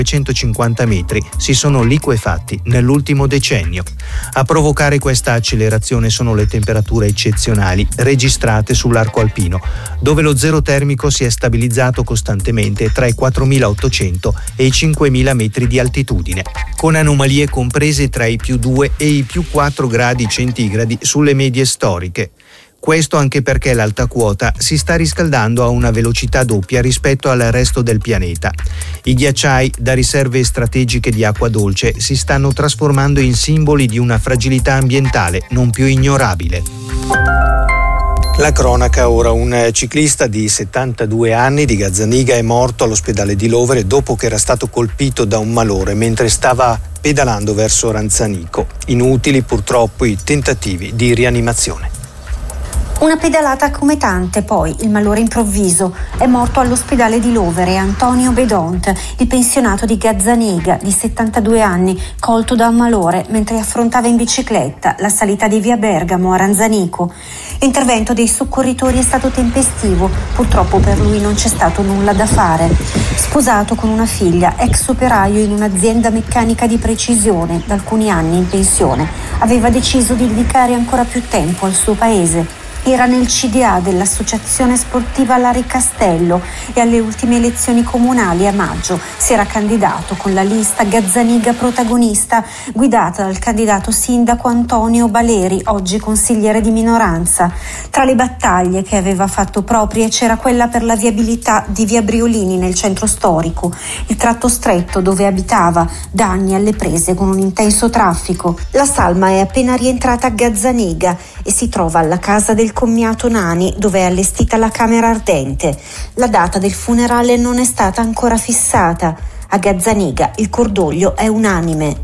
150 metri si sono liquefatti nell'ultimo decennio. A provocare questa accelerazione sono le temperature eccezionali registrate sull'arco alpino, dove lo zero termico si è stabilizzato costantemente tra i 4.800 e i 5.000 metri di altitudine, con anomalie comprese tra i +2 e i +4 gradi centigradi sulle medie storiche. Questo anche perché l'alta quota si sta riscaldando a una velocità doppia rispetto al resto del pianeta. I ghiacciai, da riserve strategiche di acqua dolce, si stanno trasformando in simboli di una fragilità ambientale non più ignorabile. La cronaca ora: un ciclista di 72 anni di Gazzaniga è morto all'ospedale di Lovere dopo che era stato colpito da un malore mentre stava pedalando verso Ranzanico. Inutili purtroppo i tentativi di rianimazione. Una pedalata come tante, poi il malore improvviso. È morto all'ospedale di Lovere Antonio Bedont, il pensionato di Gazzaniga di 72 anni, colto da un malore mentre affrontava in bicicletta la salita di via Bergamo a Ranzanico. L'intervento dei soccorritori è stato tempestivo, purtroppo per lui non c'è stato nulla da fare. Sposato con una figlia, ex operaio in un'azienda meccanica di precisione, da alcuni anni in pensione, aveva deciso di dedicare ancora più tempo al suo paese. Era nel CDA dell'Associazione Sportiva Lari Castello e alle ultime elezioni comunali a maggio si era candidato con la lista Gazzaniga Protagonista, guidata dal candidato sindaco Antonio Baleri, oggi consigliere di minoranza. Tra le battaglie che aveva fatto proprie c'era quella per la viabilità di via Briolini nel centro storico, il tratto stretto dove abitava, da anni alle prese con un intenso traffico. La salma è appena rientrata a Gazzaniga e si trova alla casa del commiato Nani, dove è allestita la camera ardente. La data del funerale non è stata ancora fissata. A Gazzaniga il cordoglio è unanime.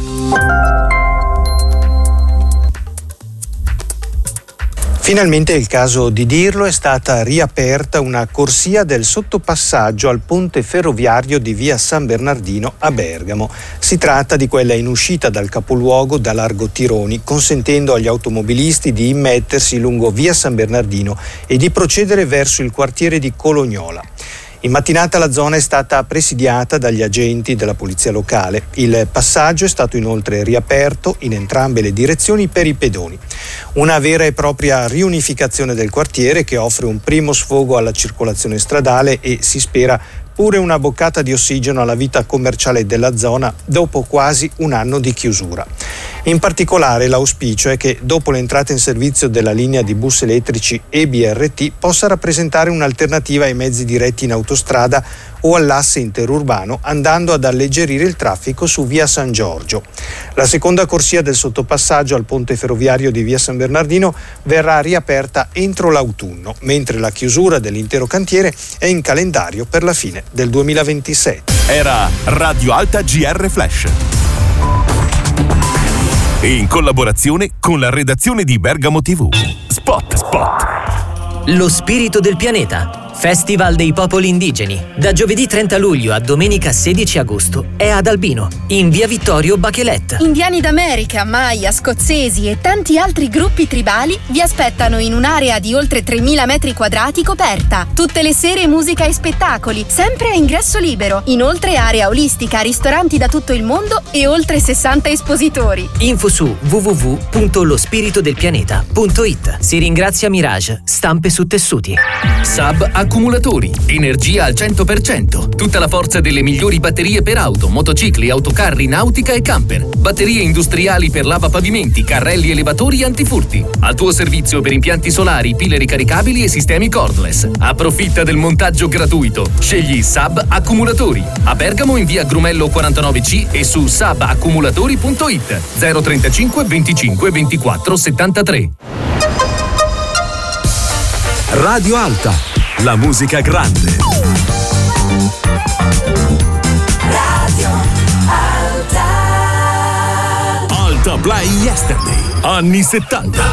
Finalmente è il caso di dirlo, è stata riaperta una corsia del sottopassaggio al ponte ferroviario di via San Bernardino a Bergamo. Si tratta di quella in uscita dal capoluogo da largo Tironi, consentendo agli automobilisti di immettersi lungo via San Bernardino e di procedere verso il quartiere di Colognola. In mattinata la zona è stata presidiata dagli agenti della polizia locale. Il passaggio è stato inoltre riaperto in entrambe le direzioni per i pedoni. Una vera e propria riunificazione del quartiere che offre un primo sfogo alla circolazione stradale e, si spera, pure una boccata di ossigeno alla vita commerciale della zona dopo quasi un anno di chiusura. In particolare l'auspicio è che dopo l'entrata in servizio della linea di bus elettrici e BRT possa rappresentare un'alternativa ai mezzi diretti in autostrada o all'asse interurbano, andando ad alleggerire il traffico su via San Giorgio. La seconda corsia del sottopassaggio al ponte ferroviario di via San Bernardino verrà riaperta entro l'autunno, mentre la chiusura dell'intero cantiere è in calendario per la fine del 2027. Era Radio Alta GR Flash. In collaborazione con la redazione di Bergamo TV. Spot. Lo spirito del pianeta. Festival dei popoli indigeni. Da giovedì 30 luglio a domenica 16 agosto è ad Albino, in via Vittorio Bachelet. Indiani d'America, Maya, scozzesi e tanti altri gruppi tribali vi aspettano in un'area di oltre 3.000 metri quadrati coperta. Tutte le sere musica e spettacoli, sempre a ingresso libero. Inoltre area olistica, ristoranti da tutto il mondo e oltre 60 espositori. Info su www.lospiritodelpianeta.it. Si ringrazia Mirage, stampe su tessuti. Sab Accumulatori, energia al 100%, tutta la forza delle migliori batterie per auto, motocicli, autocarri, nautica e camper, batterie industriali per lavapavimenti, carrelli elevatori e antifurti, al tuo servizio per impianti solari, pile ricaricabili e sistemi cordless. Approfitta del montaggio gratuito, scegli Sab Accumulatori, a Bergamo in via Grumello 49C e su sabaccumulatori.it. 035 25 24 73. Radio Alta. La musica grande. Radio Alta. Alta Play Yesterday. Anni 70.